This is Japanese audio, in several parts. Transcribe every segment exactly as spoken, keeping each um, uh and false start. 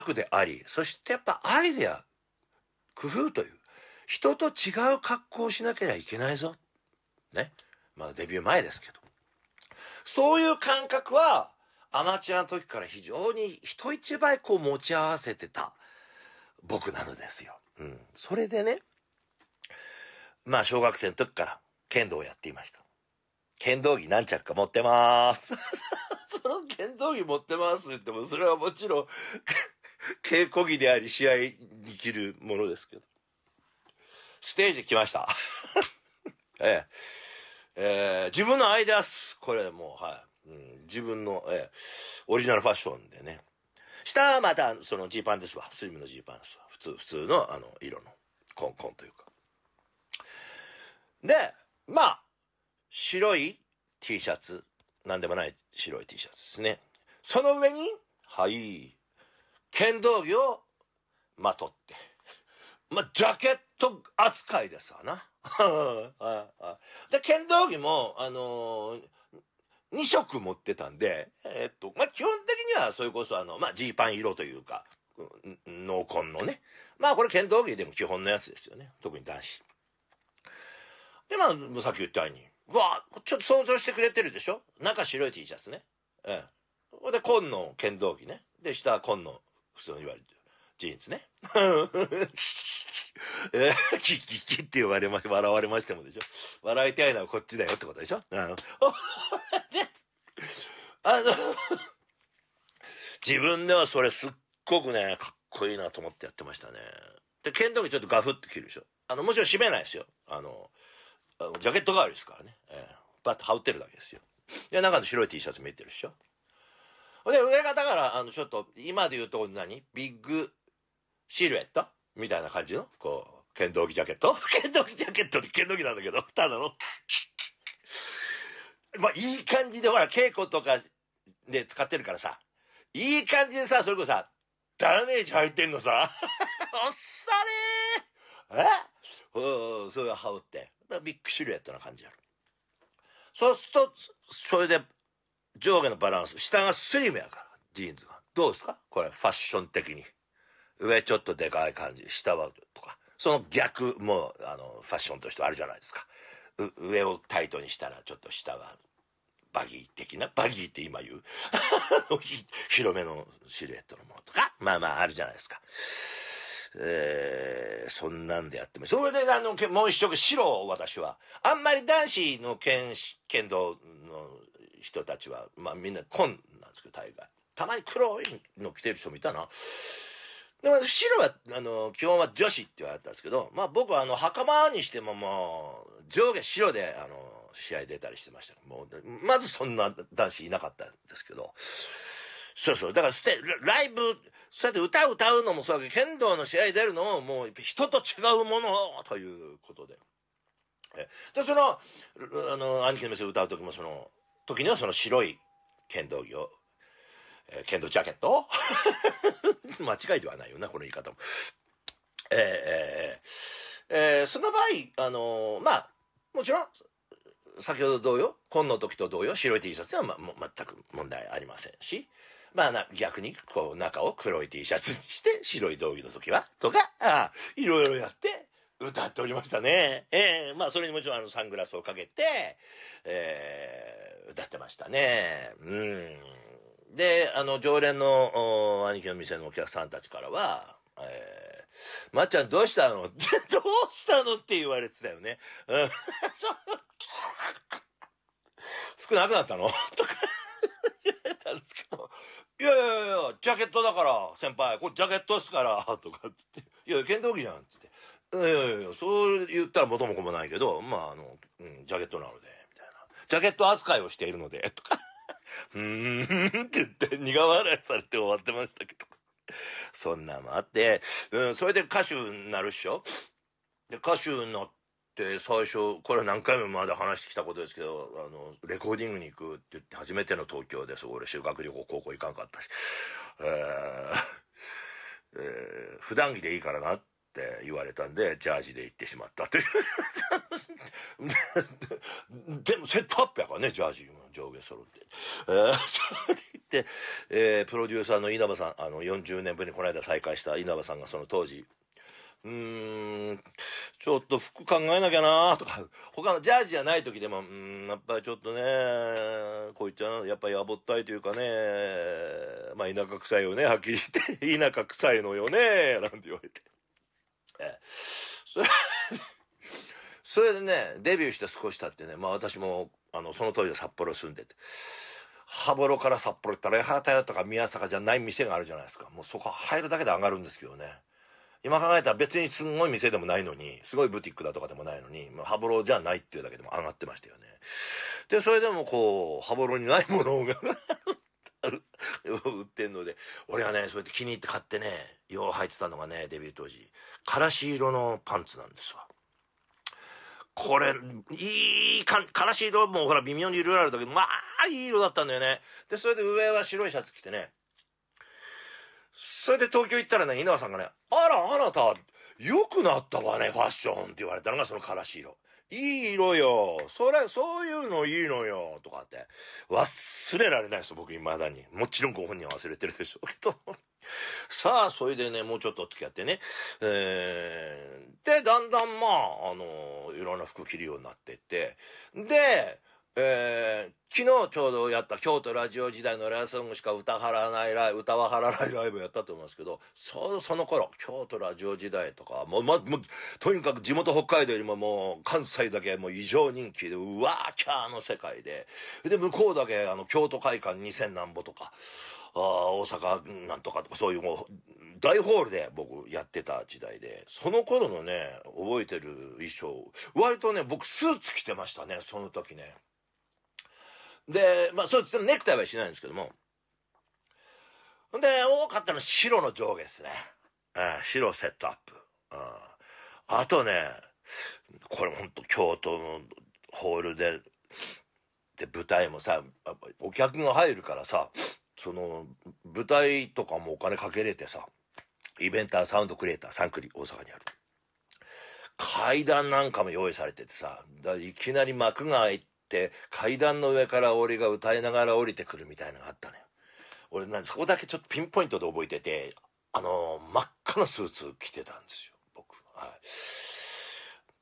であり、そしてやっぱアイデア、工夫という、人と違う格好をしなければいけないぞ。ね。まだデビュー前ですけど。そういう感覚は、アマチュアの時から非常に人一倍こう持ち合わせてた僕なのですよ。うん。それでね、まあ小学生の時から剣道をやっていました。剣道着何着か持ってまーす。その剣道着持ってますって言っても、それはもちろん稽古着であり試合に着るものですけど。ステージ来ました。えええー、自分のアイデアス、これもう、はい。うん、自分の、ええ、オリジナルファッションでね。下はまた、そのジーパンですわ。スリムのジーパンですわ。普通、普通の、あの、色の、コンコンというか。で、まあ、白い T シャツ。なんでもない白い T シャツですね。その上に、はい、剣道着をまとって。まあ、ジャケット扱いですわな。で、剣道着も、あのー、に色持ってたんで、えっと、まあ、基本的にはそれこそあの、まあ、ジーパン色というか、濃紺のね。まあ、これ剣道着でも基本のやつですよね。特に男子。で、まあ、さっき言ったように、うわちょっと想像してくれてるでしょ？中白い T シャツね。ええ。で、紺の剣道着ね。で、下は紺の、普通に言われるジーンズね。えー、キキキって言われま、笑われましてもでしょ。笑いたいのはこっちだよってことでしょ。あの、あの自分ではそれすっごくね、かっこいいなと思ってやってましたね。で、剣道着ちょっとガフって着るでしょ。あの、もちろん締めないですよ。あの、あのジャケット代わりですからね。えー、バッと羽織ってるだけですよ。で、中の白い T シャツ見えてるでしょ。で、上がだから、あの、ちょっと、今で言うと何ビッグシルエットみたいな感じの、こう、剣道着ジャケット剣道着ジャケットに剣道着なんだけど、ただの。まあ、いい感じで、ほら、稽古とかで使ってるからさ、いい感じでさ、それこそさ、ダメージ入ってんのさ。おっされーえうん、そういう羽織って。ビッグシルエットな感じある。そうすると、それで、上下のバランス、下がスリムやから、ジーンズが。どうですかこれ、ファッション的に。上ちょっとでかい感じ、下はとか。その逆も、あの、ファッションとしてあるじゃないですか。上をタイトにしたら、ちょっと下は、バギー的な、バギーって今言う広めのシルエットのものとか、まあまああるじゃないですか。えー、そんなんでやってます。それであの、もう一色白を私は、あんまり男子の剣、剣道の人たちは、まあみんな紺なんですけど、大概。たまに黒いの着てる人もいたな。でも白は、あの、基本は女子って言われたんですけど、まあ僕はあの、袴にしてももう、上下白で、あの、試合出たりしてました。もう、まずそんな男子いなかったんですけど。そうそう。だからステ、ライブ、そうやって歌を歌うのもそうだけど、剣道の試合出るのももう人と違うものということで。で、その、あの、兄貴の店を歌う時もその、時にはその白い剣道着を、えー、剣道ジャケット間違いではないよな、この言い方も。えー、えー、えー、その場合、あのー、まあ、もちろん、先ほど同様、紺の時と同様、白い T シャツは、ま、も全く問題ありませんし、まあな、逆に、こう、中を黒い T シャツにして、白い道着の時は、とか、ああ、いろいろやって、歌っておりましたね。ええー、まあ、それにもちろん、あの、サングラスをかけて、えー、歌ってましたね。うん。で、あの、常連の、兄貴の店のお客さんたちからは、えー、まっちゃんどうしたのどうしたのって言われてたよね。うん。服なくなったのとか言われたんですけど、いやいやいや、ジャケットだから、先輩、これジャケットですから、とかつって、いや、剣道着じゃん、つって。いやいやいや、そう言ったら元も子もないけど、まあ、あの、うん、ジャケットなので、みたいな。ジャケット扱いをしているので、とか。うーんって言って苦笑いされて終わってましたけど。そんなのもあって、うん、それで歌手になるっしょ。で、歌手になって最初、これ何回もまだ話してきたことですけど、あの、レコーディングに行くって言って初めての東京です。俺修学旅行高校行かんかったし。えーえー、普段着でいいからなって言われたんで、ジャージで行ってしまったという。でもセットアップやからね、ジャージ。 上下揃って。えー、それで言って、えー、プロデューサーの稲葉さん、あの、よんじゅうねんぶりにこの間再会した稲葉さんがその当時、うーん、ちょっと服考えなきゃなとか、他のジャージじゃない時でも、うーん、やっぱりちょっとね、こう言っちゃう、やっぱりやぼったいというかね、まあ田舎臭いよね、はっきり言って、田舎臭いのよね、なんて言われて。えそれそれでね、デビューして少し経ってね、まあ私も、あの、その当時は札幌住んでて、羽幌から札幌行ったら八幡屋とか宮坂じゃない店があるじゃないですか。もうそこ入るだけで上がるんですけどね。今考えたら別にすんごい店でもないのに、すごいブティックだとかでもないのに、羽幌じゃないっていうだけでも上がってましたよね。で、それでもこう、羽幌にないものが売ってんので、俺はね、そうやって気に入って買ってね、よう履いてたのがね、デビュー当時、からし色のパンツなんですわ。これ、いいか、からし色もほら微妙に色々あるだけど、まあ、いい色だったんだよね。で、それで上は白いシャツ着てね、それで東京行ったらね、稲葉さんがね、あら、あなた、良くなったわね、ファッションって言われたのがそのからし色。いい色よ。それ、そういうのいいのよ。とかって。忘れられないですよ、僕未だに。もちろんご本人は忘れてるでしょうけど。さあ、それでね、もうちょっと付き合ってね。えー、で、だんだんまあ、あの、いろんな服着るようになってって。で、えー、昨日ちょうどやった京都ラジオ時代のライブソングしか歌はらないライブ、歌ははらないライブやったと思いますけど、そその頃、京都ラジオ時代とか、もう、ま、もう、とにかく地元北海道よりももう、関西だけもう異常人気で、うわーキャーの世界で、で、向こうだけ、あの、京都会館にせんなんぼとか、あ大阪なんとかとか、そういうもう、大ホールで僕やってた時代で、その頃のね、覚えてる衣装、割とね、僕スーツ着てましたね、その時ね。で、まあ、そうですね、ネクタイはしないんですけども。で、多かったのは白の上下ですね。うん、白セットアップ。うん、あとね、これほんと京都のホールで、で、舞台もさ、お客が入るからさ、その、舞台とかもお金かけれてさ、イベンターサウンドクリエイター、サンクリ、大阪にある。階段なんかも用意されててさ、だいきなり幕が開いて、階段の上から俺が歌いながら降りてくるみたいなのがあったのよ。俺なんそこだけちょっとピンポイントで覚えてて、あのー、真っ赤なスーツ着てたんですよ、僕。はい。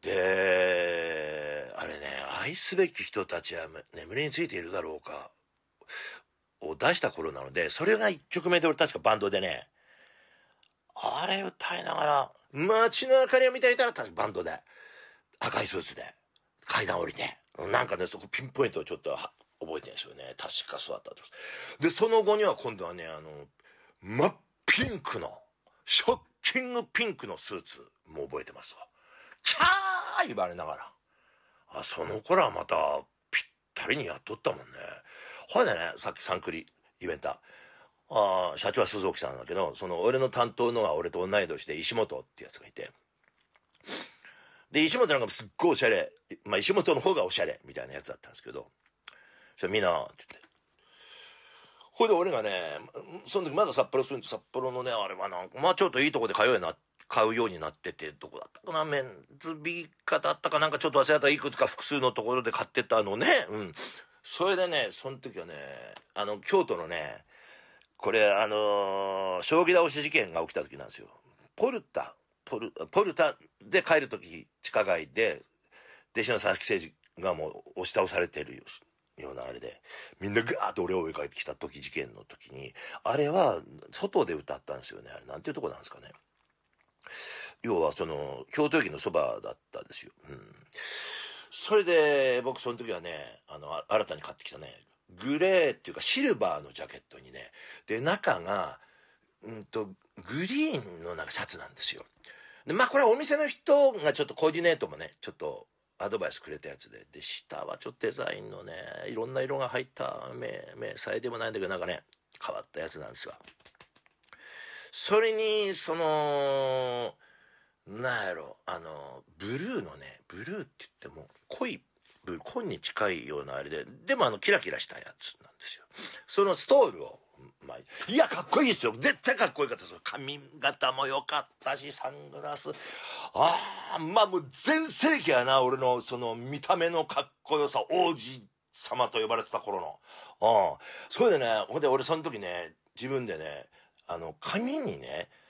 で、あれね、愛すべき人たちは眠りについているだろうか、を出した頃なので、それがいっきょくめで俺確かバンドでね、あれ歌いながら、街の明かりを見ていたら確かバンドで、赤いスーツで、階段降りて、なんかね、そこピンポイントをちょっと覚えてるんですよね。確かそうだったと。で、その後には今度はね、あの、真っピンクの、ショッキングピンクのスーツも覚えてますわ。キャー言われながら。あ、その頃はまたぴったりにやっとったもんね。ほいでね、さっきサンクリイベンター。あ社長は鈴木さんなんだけど、その俺の担当のは俺と同い年で石本ってやつがいて。で、石本なんかすっごいおしゃれ。まあ石本の方がおしゃれみたいなやつだったんですけど。そしたらみんな、って言って。ほいで俺がね、その時まだ札幌住んで、札幌のね、あれはなんか、まあちょっといいとこで通うようにな、買うようになってて、どこだったかな、メンズビーカだったかなんかちょっと忘れたいくつか複数のところで買ってたのね。うん。それでね、その時はね、あの、京都のね、これ、あのー、将棋倒し事件が起きた時なんですよ。ポルタ、ポル、ポルタで帰る時、地下街で、弟子の佐々木誠二がもう押し倒されてるようなあれで、みんなガーッと俺を追いかけてきた時、事件の時に、あれは、外で歌ったんですよね。あれ、なんていうとこなんですかね。要は、その、京都駅のそばだったんですよ。うん。それで、僕その時はね、あの、新たに買ってきたね、グレーっていうかシルバーのジャケットにね、で、中が、うんと、グリーンのなんかシャツなんですよ。で、まあこれはお店の人がちょっとコーディネートもね、ちょっとアドバイスくれたやつで、で、下はちょっとデザインのね、いろんな色が入った目、目さえでもないんだけど、なんかね、変わったやつなんですよ。それに、その、なんやろ、あの、ブルーのね、ブルーって言っても、濃い、紺に近いようなあれで、でもあの、キラキラしたやつなんですよ。そのストールを、まあ、いや、かっこいいですよ。絶対かっこよかったですよ。髪型も良かったし、サングラス。ああ、まあもう全盛期やな、俺のその見た目のかっこよさ、王子様と呼ばれてた頃の。うん。それでね、ほんで俺その時ね、自分でね、あの、紙にね、